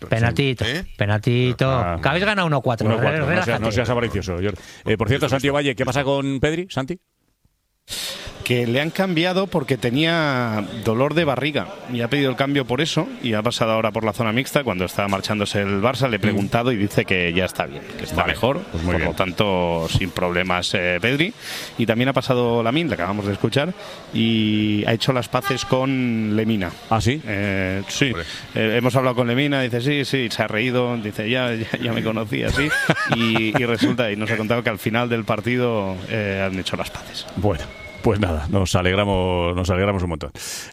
Penatito. Penatito. Que habéis ganado 1-4. 1-4. No seas avaricioso, Jordi. Por cierto, Santi Valle, ¿qué pasa con Pedri, Santi? Que le han cambiado porque tenía dolor de barriga y ha pedido el cambio por eso y ha pasado ahora por la zona mixta. Cuando estaba marchándose el Barça le he preguntado y dice que ya está bien, que está mejor, pues por lo tanto sin problemas Pedri. Y también ha pasado Lamine, le acabamos de escuchar, y ha hecho las paces con Lemina. ¿Ah, sí? Sí, hemos hablado con Lemina, dice sí, se ha reído, dice ya me conocía, sí. Y resulta, y nos ha contado que al final del partido han hecho las paces. Bueno. Pues nada, nos alegramos un montón.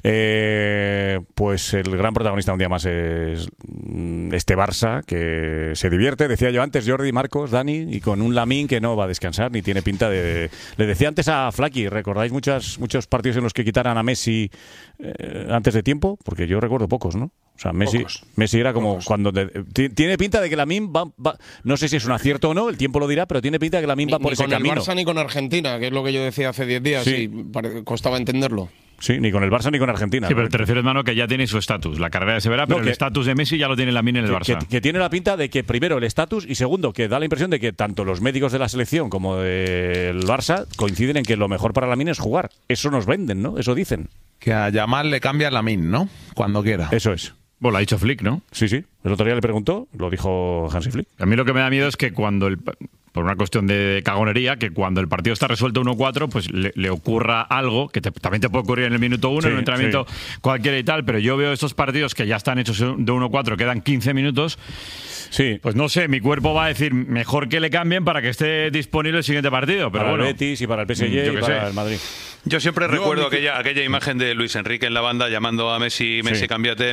Pues el gran protagonista un día más es este Barça, que se divierte, decía yo antes, Jordi, Marcos, Dani, y con un Lamine que no va a descansar, ni tiene pinta de... Le decía antes a Flaky, ¿recordáis muchos partidos en los que quitaran a Messi antes de tiempo? Porque yo recuerdo pocos, ¿no? O sea, Messi era como cuando... tiene pinta de que Lamine va... No sé si es un acierto o no, el tiempo lo dirá, pero tiene pinta de que Lamine va por ese camino. Ni con el Barça ni con Argentina, que es lo que yo decía hace 10 días, sí. Y costaba entenderlo. Sí, ni con el Barça ni con Argentina. Sí, pero te refieres, mano, que ya tiene su estatus. La carrera se verá, pero el estatus de Messi ya lo tiene Lamine en el Barça. Que tiene la pinta de que, primero, el estatus, y segundo, que da la impresión de que tanto los médicos de la selección como del Barça coinciden en que lo mejor para Lamine es jugar. Eso nos venden, ¿no? Eso dicen. Que a Yamal le cambia Lamine, ¿no? Cuando quiera. Eso es. Bueno, lo ha dicho Flick, ¿no? Sí. El otro día le preguntó, lo dijo Hansi Flick. A mí lo que me da miedo es que cuando por una cuestión de cagonería, que cuando el partido está resuelto 1-4, pues le ocurra algo, que también te puede ocurrir en el minuto 1, en un entrenamiento cualquiera y tal, pero yo veo estos partidos que ya están hechos de 1-4, quedan 15 minutos, pues no sé, mi cuerpo va a decir mejor que le cambien para que esté disponible el siguiente partido. Pero para bueno, el Betis y para el PSG y para el Madrid. Yo siempre recuerdo aquella imagen de Luis Enrique en la banda llamando a Messi, cámbiate,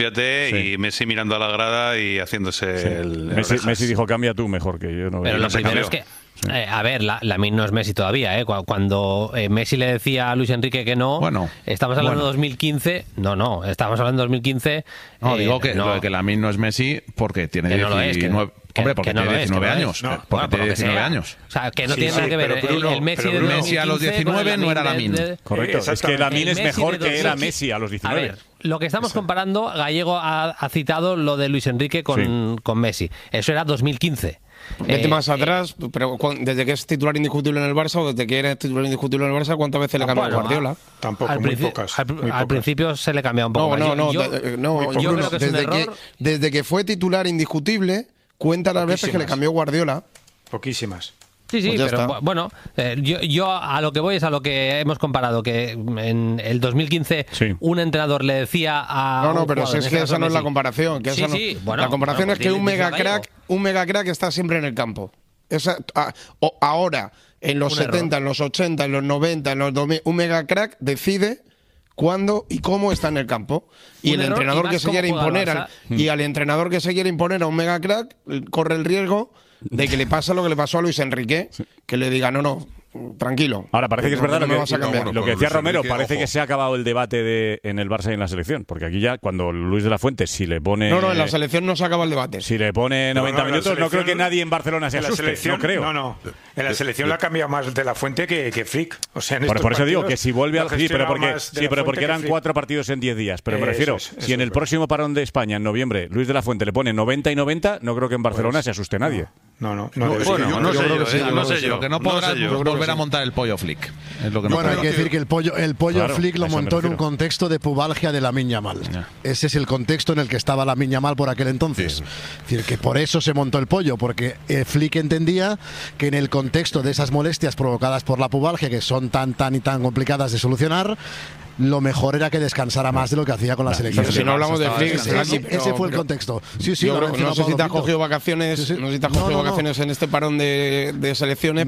y Messi mirando a la grada y haciéndose el Messi dijo, cambia tú mejor que yo. No. Pero lo primero es que, a ver, Lamine no es Messi todavía, ¿eh? Cuando Messi le decía a Luis Enrique que no, estamos hablando de 2015, no, estamos hablando de 2015. No, digo que Lamine no es Messi porque tiene 19... Hombre, porque tiene 19 años. Porque tiene 19 años. O sea, que no tiene nada que ver. El Messi de 2015 a los 19 no era Lamine. Correcto. Es que Lamine es mejor que era Messi a los 19. A ver, lo que estamos comparando, Gallego ha citado lo de Luis Enrique con Messi. Eso era 2015. Vete más atrás, pero desde que es titular indiscutible en el Barça o desde que era titular indiscutible en el Barça, ¿cuántas veces le cambió a Guardiola? Tampoco, muy pocas. Al principio se le cambiaba un poco. Yo creo que es un error. Desde que fue titular indiscutible, cuenta las veces que le cambió Guardiola. Poquísimas. Sí, pues pero bueno, yo a lo que voy es a lo que hemos comparado, que en el 2015 un entrenador le decía a... No, pero si es que esa no es la comparación. La comparación es que un mega crack está siempre en el campo. Ahora, en los 70, en los 80, en los 90, en los 2000, un mega crack decide cuándo y cómo está en el campo. Y el entrenador que se quiere imponer y al entrenador que se quiere imponer a un mega crack corre el riesgo de que le pasa lo que le pasó a Luis Enrique, que le diga no, tranquilo. Ahora parece que es verdad lo que decía Romero, Enrique, parece que se ha acabado el debate en el Barça y en la selección, porque aquí ya cuando Luis de la Fuente si le pone... No, en la selección no se acaba el debate. Si le pone 90 minutos, no creo que nadie en Barcelona se asuste, no creo. No, en la selección la ha cambiado más de la Fuente que Flick. O sea, por eso digo que si vuelve al... Sí, pero porque eran 4 partidos en 10 días, pero me refiero, si en el próximo parón de España, en noviembre, Luis de la Fuente le pone 90 y 90, no creo que en Barcelona se asuste nadie. No sé yo. Lo que no podrá volver a montar el pollo Flick. Es lo que hay que decir que el pollo Flick lo montó en un contexto de pubalgia de Lamine Yamal. Ese es el contexto en el que estaba Lamine Yamal por aquel entonces. Es decir, que por eso se montó el pollo, porque Flick entendía que en el contexto de esas molestias provocadas por la pubalgia, que son tan complicadas de solucionar, lo mejor era que descansara más de lo que hacía con la selección. Si no hablamos de Flick, ese fue el contexto. No sé si te has cogido vacaciones, vacaciones en este parón de selecciones,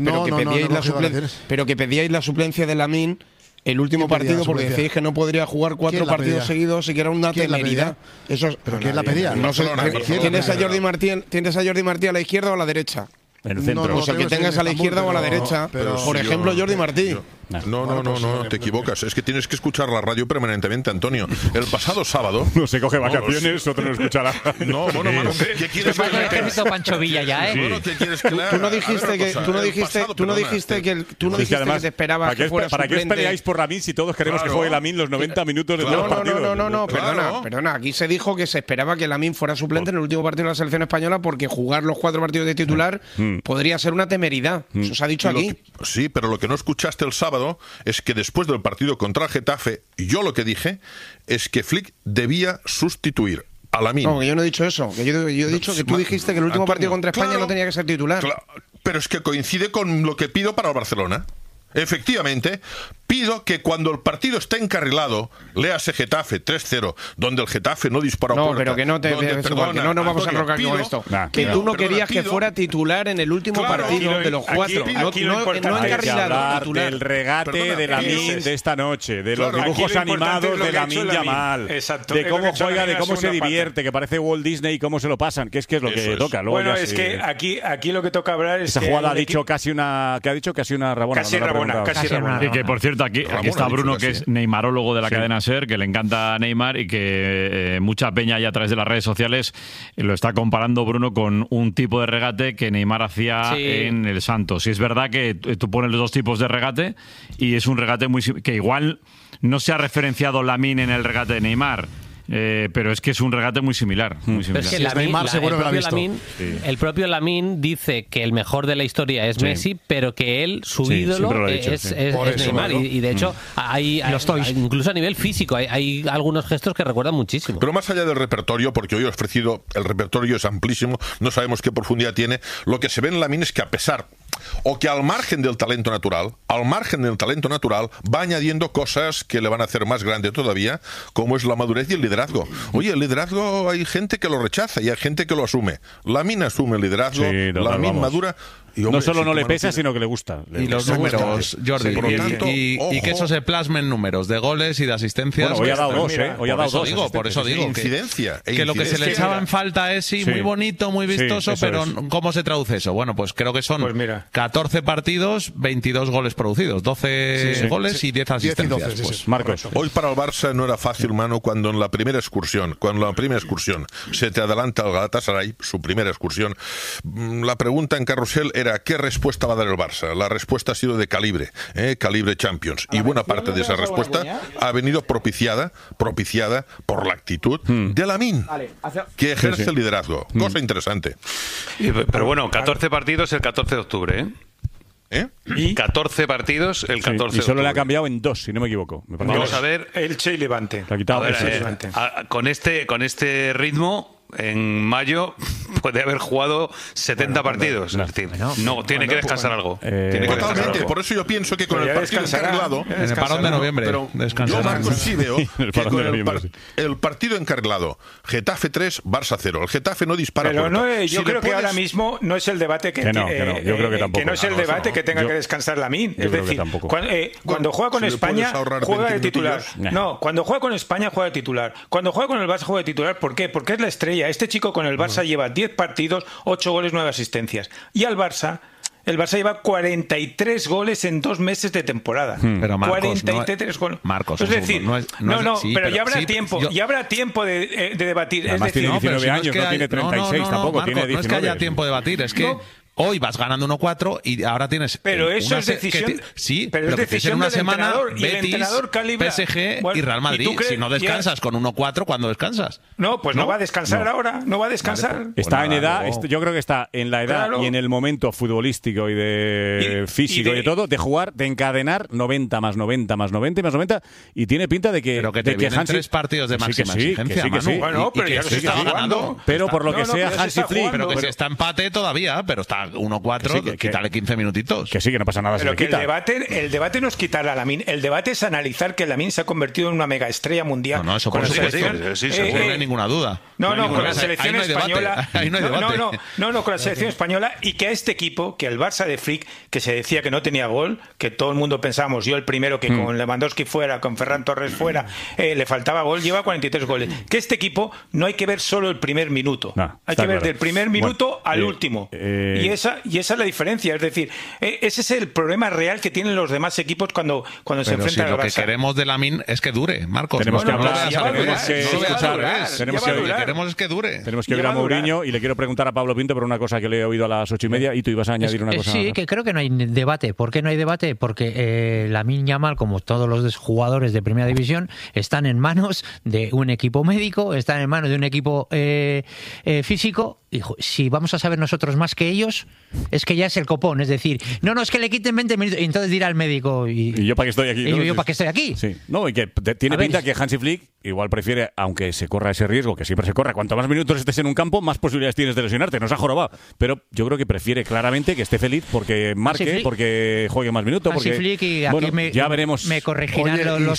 pero que pedíais la suplencia de Lamine el último partido porque decíais que no podría jugar 4 partidos seguidos y que era una temeridad. ¿Pero quién la pedía? No sé. ¿Tienes a Jordi Martí a la izquierda o a la derecha? En el centro. Pues el que tengas a la izquierda o a la derecha. Por ejemplo, Jordi Martí. No, te equivocas. Es que tienes que escuchar la radio permanentemente, Antonio. El pasado sábado... No se coge vacaciones, otro no escuchará. No, bueno, mano, ¿qué quieres que lea? Pancho Villa ya, ¿eh? Bueno, ¿qué quieres que lea? Tú no dijiste que te esperabas que fuera ¿Para suplente? qué os peleáis por Lamine si todos queremos que juegue Lamine los 90 minutos de todos los partidos? No, perdona. Aquí se dijo que se esperaba que Lamine fuera suplente en el último partido de la selección española porque jugar los 4 partidos de titular podría ser una temeridad. Eso se ha dicho aquí. Sí, pero lo que no escuchaste el sábado es que después del partido contra el Getafe, yo lo que dije es que Flick debía sustituir a Lamine. No, que yo no he dicho eso. Que yo he dicho que tú dijiste que el último partido contra España no tenía que ser titular. Claro, pero es que coincide con lo que pido para el Barcelona. Efectivamente, pido que cuando el partido esté encarrilado, léase Getafe 3-0, donde el Getafe no dispara a puerta. No, pero que no no vamos a enrocar con esto. Que tú no querías que fuera titular en el último partido de los 4. No encarrilado, titular. Del regate de Lamine de esta noche, de los dibujos animados de Lamine Yamal, de cómo juega, de cómo se divierte, que parece Walt Disney y cómo se lo pasan, que es lo que toca. Bueno, es que aquí lo que toca hablar es esa jugada ha dicho casi una Rabona. Casi Rabona. Y que, por cierto, aquí está Bruno, que es neymarólogo de la cadena SER, que le encanta Neymar y que mucha peña ya a través de las redes sociales lo está comparando, Bruno, con un tipo de regate que Neymar hacía en el Santos. Y es verdad que tú pones los dos tipos de regate y es un regate que igual no se ha referenciado Lamine en el regate de Neymar. Pero es que es un regate muy similar. Pero es que el propio Lamine dice que el mejor de la historia es Messi, pero que él, su ídolo, es Neymar. Y de hecho, hay incluso a nivel físico, hay algunos gestos que recuerdan muchísimo. Pero más allá del repertorio, porque hoy he ofrecido, el repertorio es amplísimo, no sabemos qué profundidad tiene, lo que se ve en Lamine es que a pesar, o que al margen del talento natural, va añadiendo cosas que le van a hacer más grande todavía, como es la madurez y el liderazgo. Oye, el liderazgo hay gente que lo rechaza y hay gente que lo asume. Lamine asume el liderazgo, Lamine madura. Y, hombre, no solo no le pesa, sino que le gusta. Y los números, Jordi, y que eso se plasme en números de goles y de asistencias. Bueno, hoy ha dado dos, Hoy ha dado dos. Por eso digo incidencia. Que lo que se le echaba en falta es muy bonito, muy vistoso, pero ¿cómo se traduce eso? Bueno, pues creo que son 14 partidos, 22 goles producidos, 12 goles y 10 asistencias. Marcos. Hoy para el Barça no era fácil, mano, cuando en la primera excursión se te adelanta el Galatasaray, su primera excursión. La pregunta en Carrusel era ¿qué respuesta va a dar el Barça? La respuesta ha sido de calibre Champions. Y buena parte de esa respuesta ha venido propiciada por la actitud de Lamine, que ejerce el liderazgo. Cosa interesante. Pero bueno, 14 partidos el 14 de octubre, ¿Y? 14 partidos el 14 de octubre. Y solo le ha cambiado en 2, si no me equivoco. Vamos a ver. Elche y Levante. Le ha quitado con este ritmo, en mayo puede haber jugado 70 partidos. Es decir, tiene que descansar algo. Totalmente. Por eso yo pienso que con el partido encarrilado, en el parón de noviembre, yo, Marcos, sí veo que con el partido encarrilado, Getafe 3, Barça 0. El Getafe no dispara. Pero yo creo que ahora mismo no es el debate que yo creo que tampoco. Que no es el debate que tenga que descansar Lamine. Es decir, cuando juega con España juega de titular. No, cuando juega con España juega de titular. Cuando juega con el Barça juega de titular. ¿Por qué? Porque es la estrella. Este chico con el Barça lleva 10 partidos, 8 goles, 9 asistencias. Y al Barça, el Barça lleva 43 goles en 2 meses de temporada. Pero Marcos, 43 goles. Marcos, es decir, pero ya habrá tiempo, ya habrá tiempo de debatir. Además, es decir, tiene 19 años, no tiene 36 tampoco, Marcos, tiene 19. No es que haya tiempo de debatir, es que hoy vas ganando 1-4 y ahora tienes. Pero eso es decisión. Pero es decisión en una semana. Y el entrenador calibra. PSG y Real Madrid. Si no descansas con 1-4, ¿cuándo descansas? No, pues no va a descansar ahora. No va a descansar. Está en edad. Yo creo que está en la edad y en el momento futbolístico y de físico y de todo de jugar, de encadenar 90 más 90 más 90 más 90 y tiene pinta de que. Pero que te vienen 3 partidos de máxima exigencia. Bueno, pero ya se está ganando. Pero por lo que sea Hansi Flick. Pero que se está empate todavía, pero está 1-4, quítale 15 minutitos. Que sí, que no pasa nada. Pero que el debate no es quitar a Lamine, el debate es analizar que Lamine se ha convertido en una mega estrella mundial. No, eso por supuesto. No hay ninguna duda. No, con la selección española. No, con la selección española y que a este equipo, que el Barça de Flick, que se decía que no tenía gol, que todo el mundo pensábamos, yo el primero, que con Lewandowski fuera, con Ferran Torres fuera, le faltaba gol, lleva 43 goles. Que este equipo no hay que ver solo el primer minuto. Hay que ver del primer minuto al último. Y esa es la diferencia. Es decir, ese es el problema real que tienen los demás equipos cuando se enfrentan al Barça. Lo que queremos de Lamine es que dure, Marcos. Tenemos que hablar, queremos es que dure. Tenemos que ver a Mourinho y le quiero preguntar a Pablo Pinto por una cosa que le he oído a las 8:30 y tú ibas a añadir una cosa. Sí, que creo que no hay debate. ¿Por qué no hay debate? Porque Lamine Yamal, como todos los jugadores de Primera División, están en manos de un equipo médico, están en manos de un equipo físico. Y si vamos a saber nosotros más que ellos, es que ya es el copón. Es decir, no, es que le quiten 20 minutos. Y entonces dirá el médico. ¿Y yo para qué estoy aquí? ¿Y yo para qué estoy aquí? Sí. No, y que tiene pinta que Hansi Flick igual prefiere, aunque se corra ese riesgo, que siempre se corre, cuanto más minutos estés en un campo, más posibilidades tienes de lesionarte. Nos ha jorobado. Pero yo creo que prefiere claramente que esté feliz porque marque, porque juegue más minutos. Hansi Flick, y aquí ya veremos. Me corregirán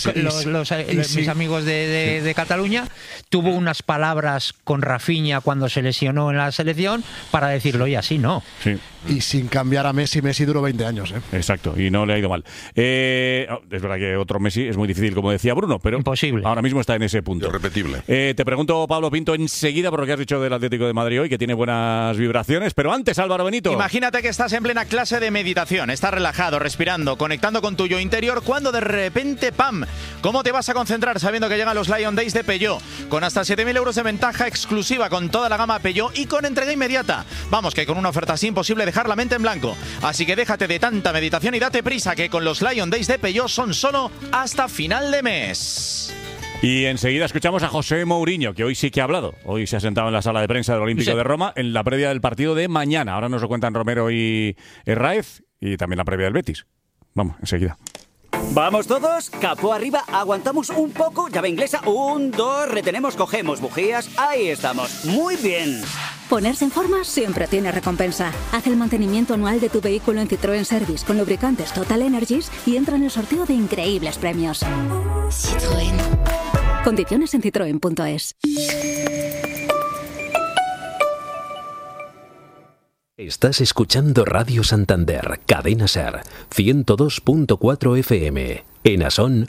mis amigos de Cataluña. Tuvo unas palabras con Rafinha cuando se lesionó en la selección para decirlo, y así no. Sí. Y sin cambiar a Messi duró 20 años. Exacto, y no le ha ido mal. Es verdad que otro Messi es muy difícil, como decía Bruno, pero imposible. Ahora mismo está en ese punto. Irrepetible. Te pregunto, Pablo Pinto, enseguida por lo que has dicho del Atlético de Madrid hoy, que tiene buenas vibraciones, pero antes, Álvaro Benito. Imagínate que estás en plena clase de meditación, estás relajado, respirando, conectando con tu yo interior, cuando de repente, ¡pam! ¿Cómo te vas a concentrar sabiendo que llegan los Lion Days de Peugeot? Con hasta 7.000 euros de ventaja exclusiva con toda la gama Peugeot y con entrega inmediata. Vamos, que con una oferta así imposible dejar la mente en blanco. Así que déjate de tanta meditación y date prisa, que con los Lion Days de Peugeot son solo hasta final de mes. Y enseguida escuchamos a José Mourinho, que hoy sí que ha hablado. Hoy se ha sentado en la sala de prensa del Olímpico de Roma en la previa del partido de mañana. Ahora nos lo cuentan Romero y Herráez, y también la previa del Betis. Vamos, enseguida. Vamos todos, capó arriba, aguantamos un poco, llave inglesa, 1, 2, retenemos, cogemos bujías, ahí estamos, muy bien. Ponerse en forma siempre tiene recompensa. Haz el mantenimiento anual de tu vehículo en Citroën Service con lubricantes Total Energies y entra en el sorteo de increíbles premios. Citroën. Condiciones en citroen.es. Estás escuchando Radio Santander, Cadena SER, 102.4 FM, en Asón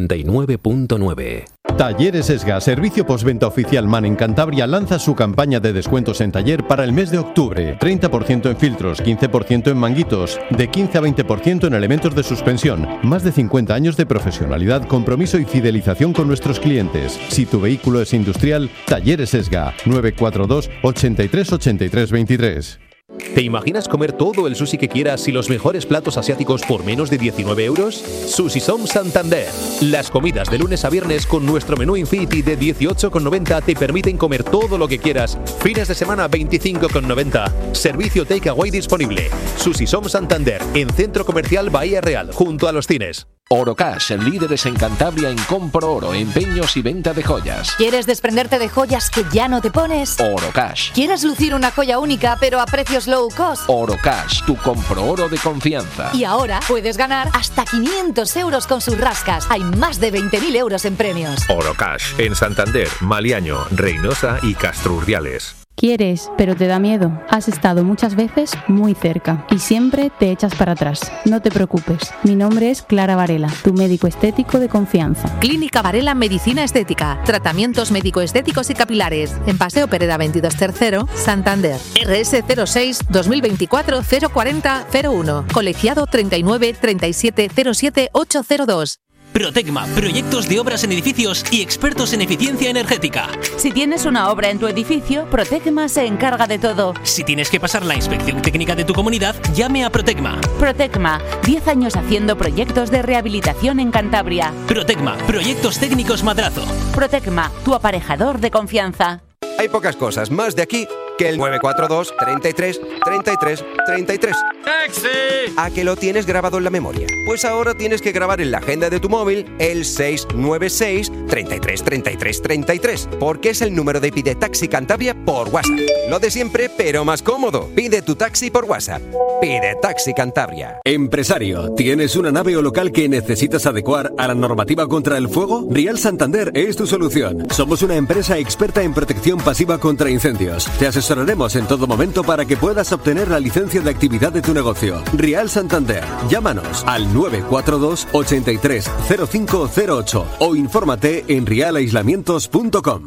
99.9. Talleres Esga, servicio postventa oficial MAN en Cantabria, lanza su campaña de descuentos en taller para el mes de octubre. 30% en filtros, 15% en manguitos, de 15 a 20% en elementos de suspensión. Más de 50 años de profesionalidad, compromiso y fidelización con nuestros clientes. Si tu vehículo es industrial, Talleres Esga, 942 83 83 23. ¿Te imaginas comer todo el sushi que quieras y los mejores platos asiáticos por menos de 19 euros? Sushi Som Santander. Las comidas de lunes a viernes con nuestro menú Infinity de 18,90 te permiten comer todo lo que quieras. Fines de semana 25,90. Servicio takeaway disponible. Sushi Som Santander, en Centro Comercial Bahía Real, junto a los cines. Orocash, líderes en Cantabria en compro oro, empeños y venta de joyas. ¿Quieres desprenderte de joyas que ya no te pones? Orocash. ¿Quieres lucir una joya única pero a precios low cost? Orocash, tu compro oro de confianza. Y ahora puedes ganar hasta 500 euros con sus rascas. Hay más de 20.000 euros en premios. Orocash, en Santander, Maliaño, Reynosa y Castro Urdiales. Quieres, pero te da miedo. Has estado muchas veces muy cerca y siempre te echas para atrás. No te preocupes. Mi nombre es Clara Varela, tu médico estético de confianza. Clínica Varela Medicina Estética. Tratamientos médico-estéticos y capilares. En Paseo Pereda 22 Tercero, Santander. RS 06 2024 040 01. Colegiado 39 37 07 802. Protecma, proyectos de obras en edificios y expertos en eficiencia energética. Si tienes una obra en tu edificio, Protecma se encarga de todo. Si tienes que pasar la inspección técnica de tu comunidad, llame a Protecma. Protecma, 10 años haciendo proyectos de rehabilitación en Cantabria. Protecma, proyectos técnicos Madrazo. Protecma, tu aparejador de confianza. Hay pocas cosas más de aquí que el 942 33 33 33. ¡Taxi! ¿A que lo tienes grabado en la memoria? Pues ahora tienes que grabar en la agenda de tu móvil el 696 33 33 33, porque es el número de Pide Taxi Cantabria por WhatsApp. Lo de siempre, pero más cómodo. Pide tu taxi por WhatsApp. Pide Taxi Cantabria. Empresario, ¿tienes una nave o local que necesitas adecuar a la normativa contra el fuego? Rial Santander es tu solución. Somos una empresa experta en protección pasiva contra incendios. Te asesoraremos en todo momento para que puedas obtener la licencia de actividad de tu negocio. Rial Santander. Llámanos al 942 83 0508 o infórmate en rialaislamientos.com.